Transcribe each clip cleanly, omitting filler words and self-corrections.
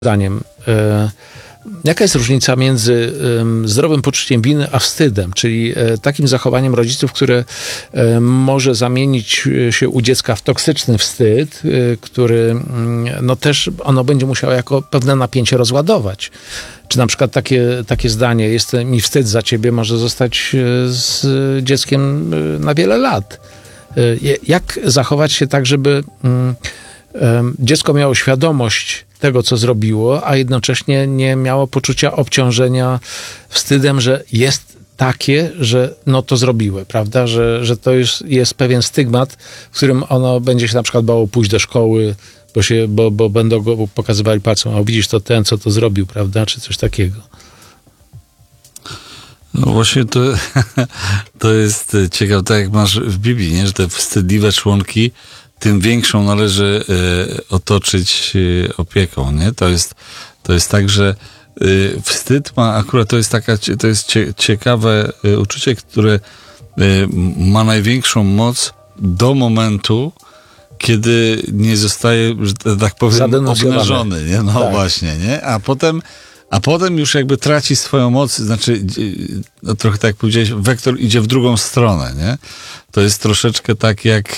zdaniem, jaka jest różnica między zdrowym poczuciem winy a wstydem, czyli takim zachowaniem rodziców, które może zamienić się u dziecka w toksyczny wstyd, który no też ono będzie musiało jako pewne napięcie rozładować. Czy na przykład takie zdanie, jest mi wstyd za ciebie, może zostać z dzieckiem na wiele lat. Jak zachować się tak, żeby dziecko miało świadomość tego, co zrobiło, a jednocześnie nie miało poczucia obciążenia wstydem, że jest takie, że no to zrobiły, prawda? Że to jest pewien stygmat, w którym ono będzie się na przykład bało pójść do szkoły, bo będą go pokazywali palcem, a widzisz, to ten, co to zrobił, prawda? Czy coś takiego. No właśnie to jest ciekawe, tak jak masz w Biblii, nie? Że te wstydliwe członki, tym większą należy otoczyć opieką, nie? To jest tak, że wstyd ma akurat, to jest ciekawe uczucie, które ma największą moc do momentu, kiedy nie zostaje, że tak powiem, obnażony, nie? No tak. Właśnie, nie? A potem już jakby traci swoją moc, znaczy, no trochę tak jak powiedziałeś, wektor idzie w drugą stronę, nie? To jest troszeczkę tak jak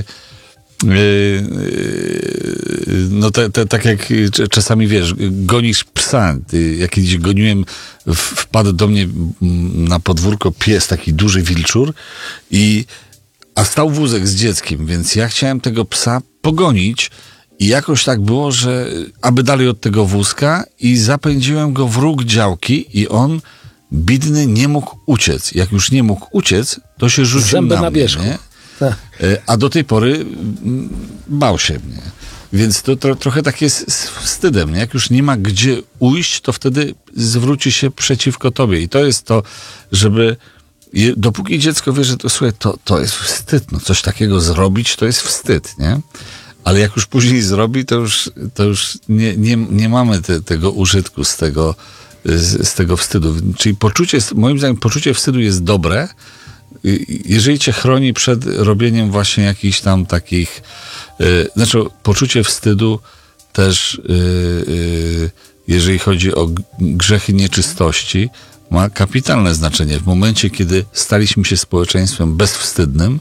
no tak jak czasami wiesz, gonisz psa. Jak kiedyś goniłem, wpadł do mnie na podwórko pies, taki duży wilczur, a stał wózek z dzieckiem, więc ja chciałem tego psa pogonić i jakoś tak było, że aby dalej od tego wózka i zapędziłem go w róg działki i on biedny nie mógł uciec. Jak już nie mógł uciec, to się rzucił zęby na wierzchu. mnie. A do tej pory bał się mnie. Więc to trochę tak jest z wstydem. Nie? Jak już nie ma gdzie ujść, to wtedy zwróci się przeciwko tobie. I to jest to, żeby dopóki dziecko wie, że słuchaj, to jest wstyd. No, coś takiego zrobić, to jest wstyd, nie? Ale jak już później zrobi, to już nie mamy tego użytku z tego wstydu. Czyli moim zdaniem poczucie wstydu jest dobre, jeżeli cię chroni przed robieniem właśnie jakichś tam takich, znaczy poczucie wstydu też, jeżeli chodzi o grzechy nieczystości, ma kapitalne znaczenie. W momencie, kiedy staliśmy się społeczeństwem bezwstydnym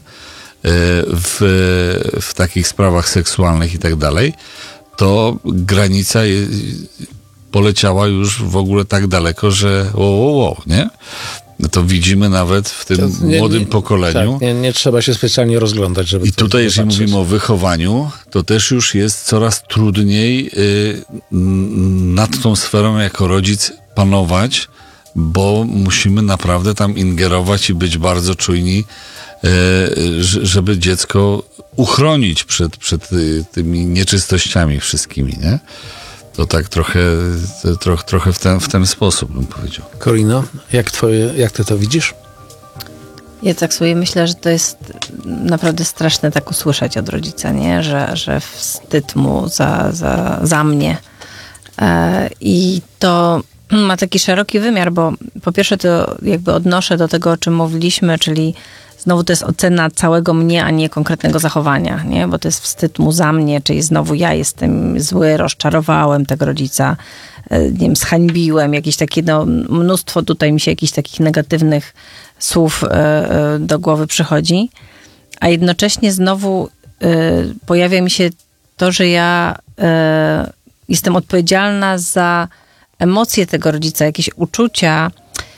w takich sprawach seksualnych i tak dalej, to granica poleciała już w ogóle tak daleko, że nie? To widzimy nawet w tym młodym pokoleniu. Tak, nie trzeba się specjalnie rozglądać, żeby. I tutaj, jeżeli mówimy o wychowaniu, to też już jest coraz trudniej nad tą sferą jako rodzic panować, bo musimy naprawdę tam ingerować i być bardzo czujni, żeby dziecko uchronić przed tymi nieczystościami wszystkimi, nie? To tak trochę w ten sposób bym powiedział. Korino, jak ty to widzisz? Ja tak sobie myślę, że to jest naprawdę straszne tak usłyszeć od rodzica, nie? Że wstyd mu za mnie. I to ma taki szeroki wymiar, bo po pierwsze to jakby odnoszę do tego, o czym mówiliśmy, czyli znowu to jest ocena całego mnie, a nie konkretnego zachowania, nie? Bo to jest wstyd mu za mnie, czyli znowu ja jestem zły, rozczarowałem tego rodzica, nie wiem, zhańbiłem, jakieś takie, no, mnóstwo tutaj mi się jakichś takich negatywnych słów do głowy przychodzi, a jednocześnie znowu pojawia mi się to, że ja jestem odpowiedzialna za emocje tego rodzica, jakieś uczucia,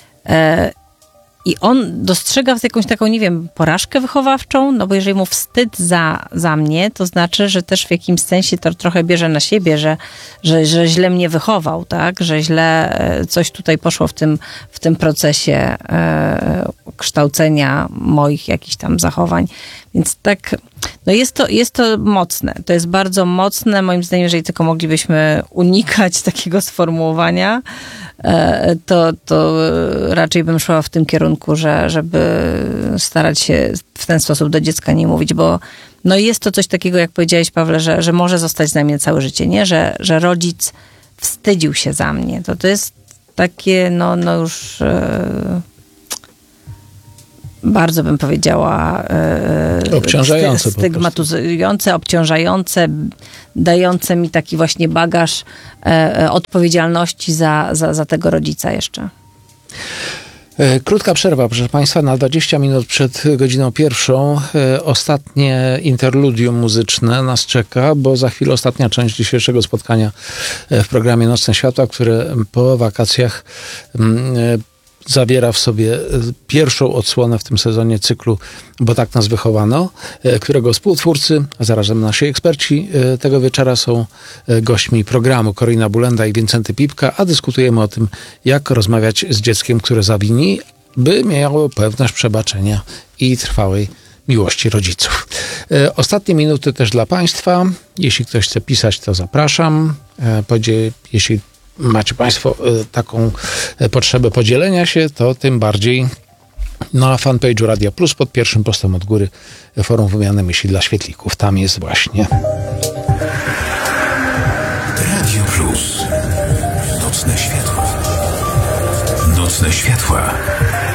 i on dostrzega jakąś taką, nie wiem, porażkę wychowawczą, no bo jeżeli mu wstyd za mnie, to znaczy, że też w jakimś sensie to trochę bierze na siebie, że źle mnie wychował, tak? Że źle coś tutaj poszło w tym procesie kształcenia moich jakichś tam zachowań. Więc tak, no jest to mocne. To jest bardzo mocne. Moim zdaniem, jeżeli tylko moglibyśmy unikać takiego sformułowania, to raczej bym szła w tym kierunku, żeby starać się w ten sposób do dziecka nie mówić, bo no jest to coś takiego, jak powiedziałeś, Pawle, że może zostać za mnie całe życie, nie? Że rodzic wstydził się za mnie. To jest takie, no już bardzo bym powiedziała obciążające, stygmatyzujące, obciążające, dające mi taki właśnie bagaż odpowiedzialności za tego rodzica jeszcze. Krótka przerwa, proszę Państwa, na 20 minut przed godziną 1. Ostatnie interludium muzyczne nas czeka, bo za chwilę ostatnia część dzisiejszego spotkania w programie Nocne Światła, które po wakacjach zawiera w sobie pierwszą odsłonę w tym sezonie cyklu Bo tak nas wychowano, którego współtwórcy, a zarazem nasi eksperci tego wieczora są gośćmi programu Korina Bulenda i Wincenty Pipka, a dyskutujemy o tym, jak rozmawiać z dzieckiem, które zawini, by miało pewność przebaczenia i trwałej miłości rodziców. Ostatnie minuty też dla Państwa. Jeśli ktoś chce pisać, to zapraszam. Jeśli macie Państwo taką potrzebę podzielenia się, to tym bardziej na fanpage'u Radia Plus pod pierwszym postem od góry forum wymiany myśli dla świetlików. Tam jest właśnie. Radio Plus. Nocne światła. Nocne światła.